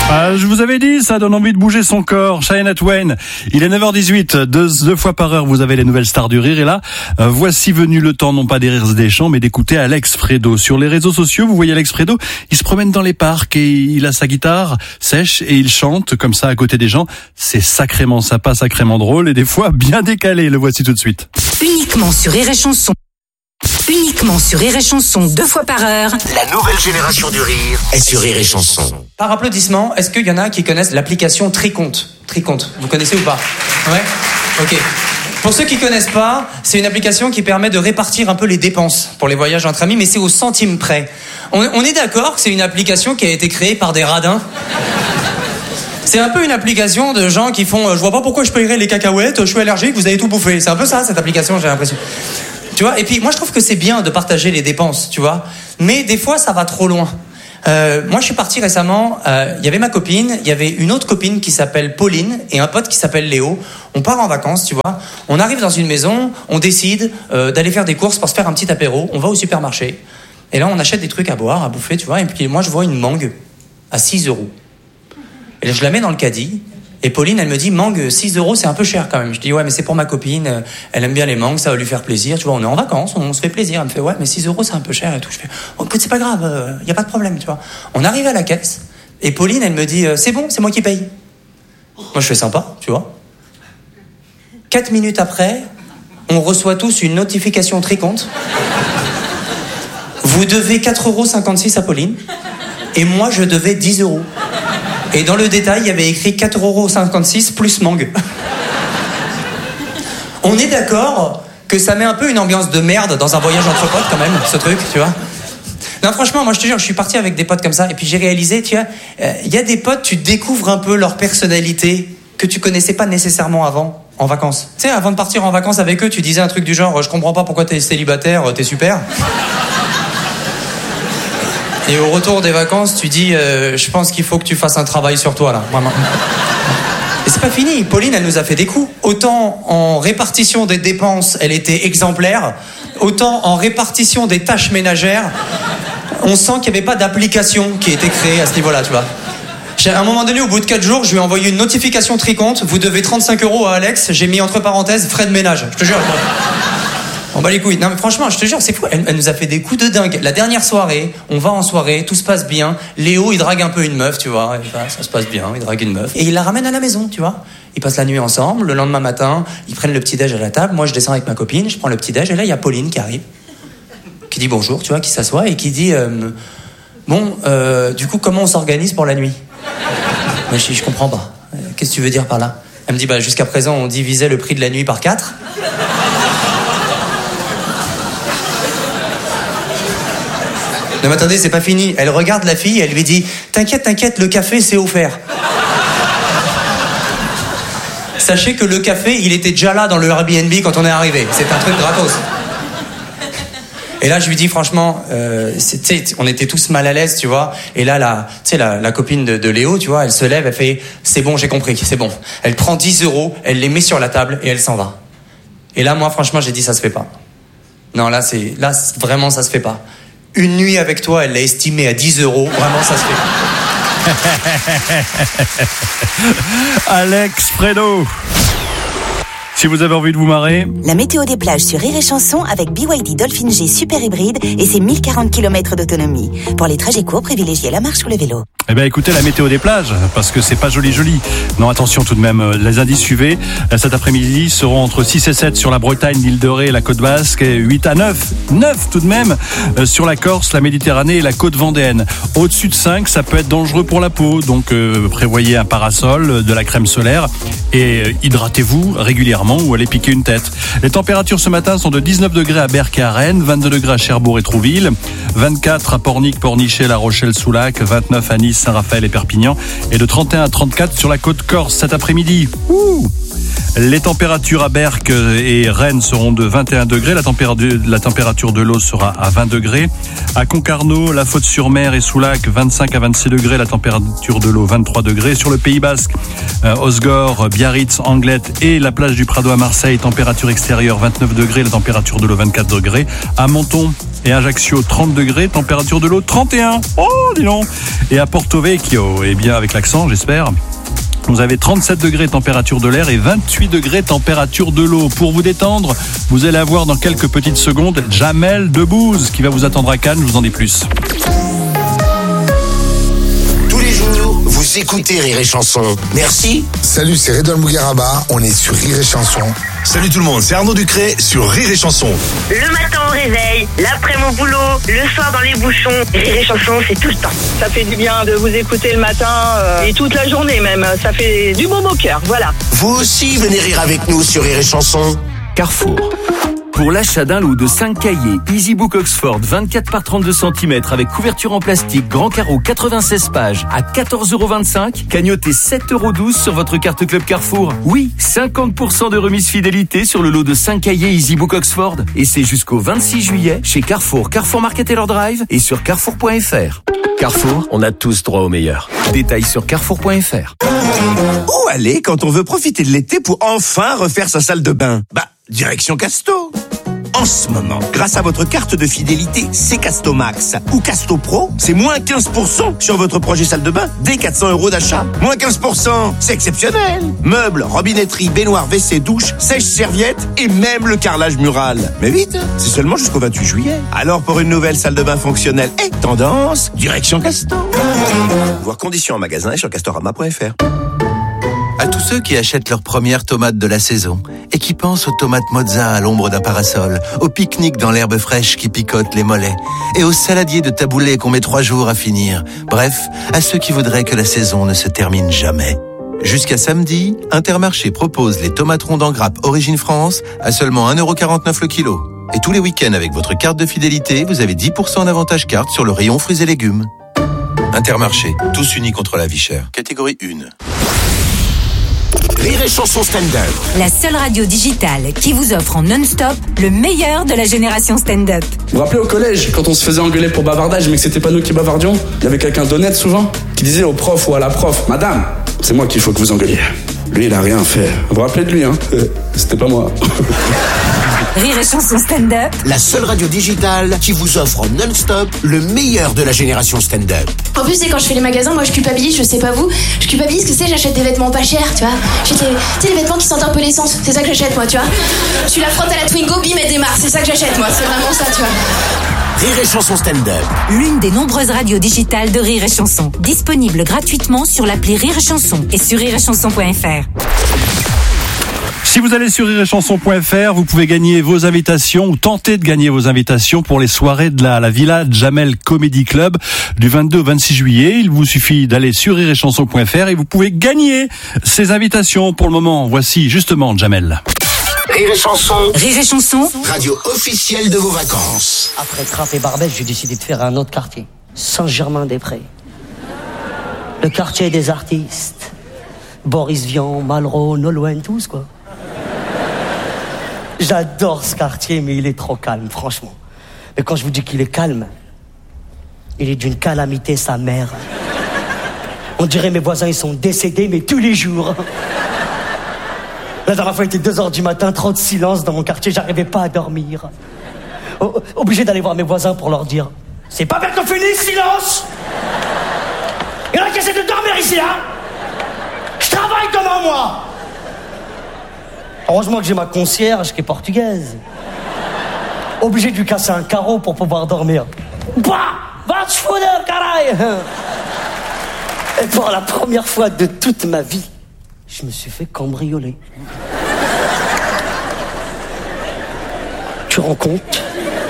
Ah, je vous avais dit, ça donne envie de bouger son corps. Shania Twain, il est 9h18, deux fois par heure, vous avez les nouvelles stars du rire. Et là, voici venu le temps, non pas des rires et des chants, mais d'écouter Alex Fredo. Sur les réseaux sociaux, vous voyez Alex Fredo, il se promène dans les parcs et il a sa guitare sèche et il chante comme ça à côté des gens. C'est sacrément sympa, sacrément drôle et des fois bien décalé. Le voici tout de suite. Uniquement sur Rire et Chanson. Uniquement sur Rire et Chanson, 2 fois par heure. La nouvelle génération du rire est sur Rire et Chanson. Par applaudissement, est-ce qu'il y en a qui connaissent l'application Tricompte ? Tricompte, vous connaissez ou pas ? Ouais ? Ok. Pour ceux qui connaissent pas, c'est une application qui permet de répartir un peu les dépenses pour les voyages entre amis, mais c'est au centime près. On est d'accord que c'est une application qui a été créée par des radins ? C'est un peu une application de gens qui font « Je vois pas pourquoi je payerais les cacahuètes, je suis allergique, vous avez tout bouffé ». C'est un peu ça, cette application, j'ai l'impression. Tu vois ? Et puis, moi, je trouve que c'est bien de partager les dépenses, tu vois ? Mais des fois, ça va trop loin. Moi, je suis parti récemment, il y avait ma copine, il y avait une autre copine qui s'appelle Pauline et un pote qui s'appelle Léo. On part en vacances, tu vois. On arrive dans une maison, on décide d'aller faire des courses pour se faire un petit apéro. On va au supermarché. Et là, on achète des trucs à boire, à bouffer, tu vois. Et puis, moi, je vois une mangue à 6 €. Et là, je la mets dans le caddie. Et Pauline, elle me dit, mangue, 6 €, c'est un peu cher quand même. Je dis, ouais, mais c'est pour ma copine, elle aime bien les mangues, ça va lui faire plaisir. Tu vois, on est en vacances, on se fait plaisir. Elle me fait, ouais, mais 6 € c'est un peu cher et tout. Je fais, oh, écoute, c'est pas grave, y a pas de problème, tu vois. On arrive à la caisse, et Pauline, elle me dit, c'est bon, c'est moi qui paye. Moi, je fais sympa, tu vois. 4 minutes après, on reçoit tous une notification Tricompte. Vous devez 4,56 € à Pauline, et moi, je devais 10 €. Et dans le détail, il y avait écrit 4,56 € plus mangue. On est d'accord que ça met un peu une ambiance de merde dans un voyage entre potes quand même, ce truc, tu vois. Non, franchement, moi je te jure, je suis parti avec des potes comme ça, et puis j'ai réalisé, tu vois, il y a des potes, tu découvres un peu leur personnalité que tu connaissais pas nécessairement avant, en vacances. Tu sais, avant de partir en vacances avec eux, tu disais un truc du genre, je comprends pas pourquoi t'es célibataire, t'es super. Et au retour des vacances, tu dis, je pense qu'il faut que tu fasses un travail sur toi, là. Vraiment. Et c'est pas fini. Pauline, elle nous a fait des coups. Autant en répartition des dépenses, elle était exemplaire. Autant en répartition des tâches ménagères, on sent qu'il n'y avait pas d'application qui a été créée à ce niveau-là, tu vois. À un moment donné, au bout de 4 jours, je lui ai envoyé une notification Tricompte. Vous devez 35 € à Alex. J'ai mis entre parenthèses frais de ménage. Je te jure. On bat les couilles. Non mais franchement, je te jure, c'est fou. Elle nous a fait des coups de dingue. La dernière soirée, on va en soirée, tout se passe bien. Léo, il drague un peu une meuf, tu vois. Ça se passe bien, il drague une meuf. Et il la ramène à la maison, tu vois. Ils passent la nuit ensemble. Le lendemain matin, ils prennent le petit-déj à la table. Moi, je descends avec ma copine, je prends le petit-déj. Et là, il y a Pauline qui arrive, qui dit bonjour, tu vois, qui s'assoit et qui dit du coup, comment on s'organise pour la nuit ? Moi, je comprends pas. Qu'est-ce que tu veux dire par là ? Elle me dit, jusqu'à présent, on divisait le prix de la nuit par 4. Non mais attendez, c'est pas fini. Elle regarde la fille, elle lui dit « T'inquiète, le café, c'est offert. » Sachez que le café, il était déjà là dans le Airbnb quand on est arrivé. C'est un truc gratos. Et là, je lui dis franchement, on était tous mal à l'aise, tu vois. Et là, la copine de Léo, tu vois, elle se lève, elle fait « C'est bon, j'ai compris, c'est bon. » Elle prend 10 €, elle les met sur la table et elle s'en va. Et là, moi, franchement, j'ai dit « Ça se fait pas. » Non, là, vraiment, ça se fait pas. Une nuit avec toi, elle l'a estimé à 10 €. Vraiment, ça se fait. Alex Fredo. Si vous avez envie de vous marrer... La météo des plages sur Rire et Chanson avec BYD Dolphin G Super Hybride et ses 1040 km d'autonomie. Pour les trajets courts, privilégiez la marche ou le vélo. Eh bien, écoutez la météo des plages, parce que c'est pas joli. Non, attention tout de même, les indices suivés. Cet après-midi seront entre 6 et 7 sur la Bretagne, l'île de Ré et la côte basque, et 8 à 9 tout de même, sur la Corse, la Méditerranée et la côte vendéenne. Au-dessus de 5, ça peut être dangereux pour la peau, donc prévoyez un parasol, de la crème solaire, et hydratez-vous régulièrement ou allez piquer une tête. Les températures ce matin sont de 19 degrés à Berck et à Rennes, 22 degrés à Cherbourg et Trouville, 24 à Pornic, Pornichet, La Rochelle, Soulac, 29 à Nice, Saint-Raphaël et Perpignan, et de 31 à 34 sur la côte corse cet après-midi. Les températures à Berck et Rennes seront de 21 degrés. La température de l'eau sera à 20 degrés. À Concarneau, La Faute-sur-Mer et Soulac, 25 à 26 degrés. La température de l'eau, 23 degrés. Sur le Pays Basque, Osgore, Biarritz, Anglette et la plage du Prado à Marseille, température extérieure 29 degrés. La température de l'eau, 24 degrés. À Menton, et Ajaccio 30 degrés, température de l'eau 31. Oh, dis donc. Et à Porto Vecchio, eh bien avec l'accent, j'espère. Vous avez 37 degrés température de l'air et 28 degrés température de l'eau. Pour vous détendre, vous allez avoir dans quelques petites secondes Jamel Debbouze qui va vous attendre à Cannes, je vous en dis plus. Tous les jours, vous écoutez Rire et Chanson. Merci. Salut, c'est Redouane Bougueraba, on est sur Rire et Chanson. Salut tout le monde, c'est Arnaud Ducré sur Rire et Chanson. Le matin au réveil, l'après mon boulot, le soir dans les bouchons. Rire et Chanson, c'est tout le temps. Ça fait du bien de vous écouter le matin et toute la journée même. Ça fait du baume au cœur, voilà. Vous aussi, venez rire avec nous sur Rire et Chanson. Carrefour. Pour l'achat d'un lot de 5 cahiers EasyBook Oxford 24 par 32 cm avec couverture en plastique, grand carreau 96 pages à 14,25 €, cagnotez 7,12 € sur votre carte Club Carrefour. Oui, 50% de remise fidélité sur le lot de 5 cahiers EasyBook Oxford. Et c'est jusqu'au 26 juillet chez Carrefour, Carrefour Market Taylor Drive et sur carrefour.fr. Carrefour, on a tous droit au meilleur. Détails sur carrefour.fr. Où aller quand on veut profiter de l'été pour enfin refaire sa salle de bain? Direction Casto. En ce moment, grâce à votre carte de fidélité C-Casto Max ou Casto Pro, c'est moins 15% sur votre projet salle de bain dès 400 € d'achat. Moins 15%, c'est exceptionnel. Meubles, robinetterie, baignoire, WC, douche, sèche-serviette et même le carrelage mural. Mais vite, c'est seulement jusqu'au 28 juillet. Alors pour une nouvelle salle de bain fonctionnelle et tendance, direction Casto. Voir conditions en magasin et sur castorama.fr. À tous ceux qui achètent leurs premières tomates de la saison et qui pensent aux tomates mozza à l'ombre d'un parasol, au pique-nique dans l'herbe fraîche qui picote les mollets et aux saladiers de taboulé qu'on met 3 jours à finir. Bref, à ceux qui voudraient que la saison ne se termine jamais. Jusqu'à samedi, Intermarché propose les tomates rondes en grappe Origine France à seulement 1,49 € le kilo. Et tous les week-ends avec votre carte de fidélité, vous avez 10% d'avantage carte sur le rayon fruits et légumes. Intermarché, tous unis contre la vie chère. Catégorie 1. Rire et Chanson stand-up. La seule radio digitale qui vous offre en non-stop le meilleur de la génération stand-up. Vous vous rappelez au collège, quand on se faisait engueuler pour bavardage, mais que c'était pas nous qui bavardions, il y avait quelqu'un d'honnête souvent, qui disait au prof ou à la prof: Madame, c'est moi qu'il faut que vous engueuliez. Lui, il a rien fait. Vous vous rappelez de lui, hein? C'était pas moi. Rire et Chanson stand-up. La seule radio digitale qui vous offre en non-stop le meilleur de la génération stand-up. En plus, c'est quand je fais les magasins, moi je culpabilise, je sais pas vous, je culpabilise que j'achète des vêtements pas chers, tu vois. J'achète les vêtements qui sentent un peu l'essence, c'est ça que j'achète moi, tu vois. Tu la frottes à la Twingo, bim, elle démarre, c'est ça que j'achète moi, c'est vraiment ça, tu vois. Rire et Chanson stand-up. L'une des nombreuses radios digitales de Rire et Chanson. Disponible gratuitement sur l'appli Rire et Chanson et sur rireetchanson.fr. Si vous allez sur rireetchanson.fr, vous pouvez gagner vos invitations ou tenter de gagner vos invitations pour les soirées de la Villa Jamel Comedy Club du 22 au 26 juillet. Il vous suffit d'aller sur rireetchanson.fr et vous pouvez gagner ces invitations. Pour le moment, voici justement Jamel. Rire et Chanson. Rire et Chanson. Radio officielle de vos vacances. Après Trappes et Barbès, j'ai décidé de faire un autre quartier. Saint-Germain-des-Prés. Le quartier des artistes. Boris Vian, Malraux, Nolwenn, tous quoi. J'adore ce quartier, mais il est trop calme, franchement. Mais quand je vous dis qu'il est calme, il est d'une calamité, sa mère. On dirait mes voisins, ils sont décédés, mais tous les jours. La dernière fois, il était 2h du matin, trop de silence dans mon quartier, j'arrivais pas à dormir. Obligé d'aller voir mes voisins pour leur dire: c'est pas bientôt fini, silence! Il y en a qui essaient de dormir ici, hein? Je travaille devant moi! Heureusement que j'ai ma concierge qui est portugaise. Obligé de lui casser un carreau pour pouvoir dormir. Bah! Va te foutre, caray! Et pour la première fois de toute ma vie, je me suis fait cambrioler. Tu rends compte?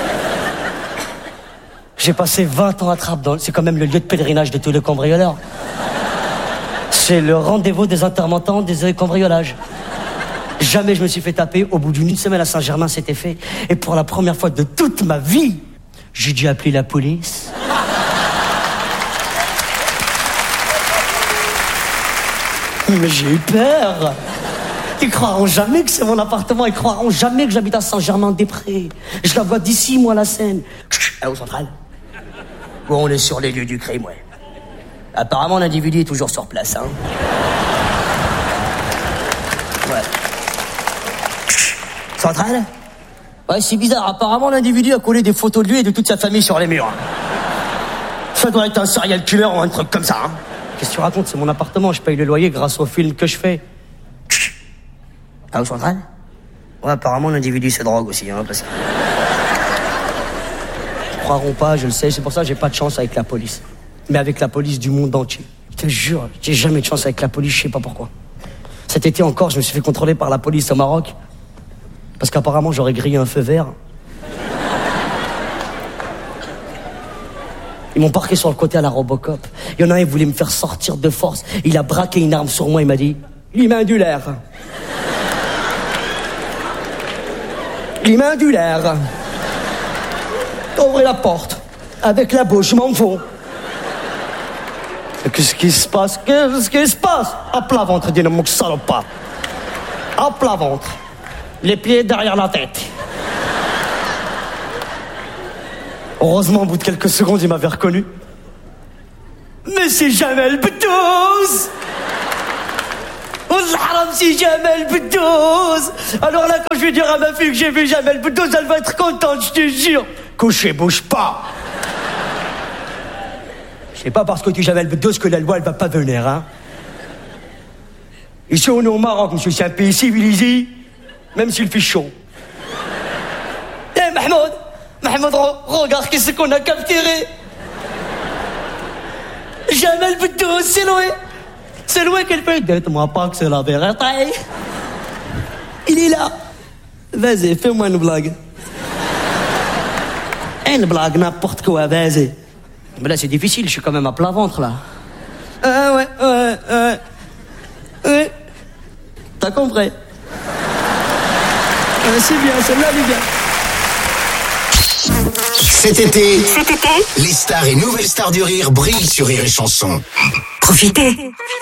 J'ai passé 20 ans à Trappes. C'est quand même le lieu de pèlerinage de tous les cambrioleurs. C'est le rendez-vous des intermittents des cambriolages. Jamais je me suis fait taper. Au bout d'une semaine à Saint-Germain, c'était fait. Et pour la première fois de toute ma vie, j'ai dû appeler la police. Mais j'ai eu peur. Ils croiront jamais que c'est mon appartement. Ils croiront jamais que j'habite à Saint-Germain-des-Prés. Je la vois d'ici, moi, la Seine. Au central. Où on est sur les lieux du crime, ouais. Apparemment, l'individu est toujours sur place, hein. Ouais. Central? Ouais, c'est bizarre. Apparemment, l'individu a collé des photos de lui et de toute sa famille sur les murs. Ça doit être un serial killer ou un truc comme ça. Hein. Qu'est-ce que tu racontes? C'est mon appartement. Je paye le loyer grâce au film que je fais. Ah, où central? Ouais, apparemment, l'individu se drogue aussi. Hein, parce que... Ils croiront pas, je le sais. C'est pour ça que j'ai pas de chance avec la police. Mais avec la police du monde entier. Je te jure, j'ai jamais de chance avec la police, je sais pas pourquoi. Cet été encore, je me suis fait contrôler par la police au Maroc. Parce qu'apparemment, j'aurais grillé un feu vert. Ils m'ont parqué sur le côté à la Robocop. Il y en a un, il voulait me faire sortir de force. Il a braqué une arme sur moi, il m'a dit « L'imindulaire ». L'imindulaire. Ouvrez la porte. Avec la bouche, je m'en fous. Qu'est-ce qui se passe? Qu'est-ce qui se passe? À plat ventre, dis-le, mon salopard. À plat ventre. Les pieds derrière la tête. Heureusement, au bout de quelques secondes, il m'avait reconnu. Mais c'est Jamel Beddouz! Haram, c'est Jamel Beddouz! Alors là, quand je vais dire à ma fille que j'ai vu Jamel Beddouz, elle va être contente, je te jure. Couché, bouge pas! C'est pas parce que tu Jamel Beddouz que la loi, elle va pas venir, hein? Ici, on est au Maroc, monsieur, c'est un pays civilisé. Même s'il fait chaud. Eh, Mahmoud, regarde qu'est-ce qu'on a capturé. Jamel Beddouz, c'est loin. C'est loin qu'elle fait. Dites-moi pas que c'est la vérité. Il est là. Vas-y, fais-moi une blague. Une blague, n'importe quoi, vas-y. Mais là, c'est difficile, je suis quand même à plat ventre, là. Ouais. T'as compris? C'est bien, celle-là, elle est bien. Cet été, les stars et nouvelles stars du rire brillent sur Rire et Chanson. Profitez.